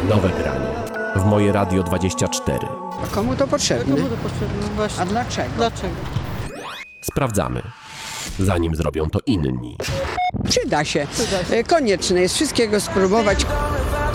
Nowe granie w Moje Radio 24. A komu to potrzebne? Komu to potrzebne? Właśnie. A dlaczego? Dlaczego? Sprawdzamy, zanim zrobią to inni. Przyda się. Przyda się. Konieczne jest wszystkiego spróbować.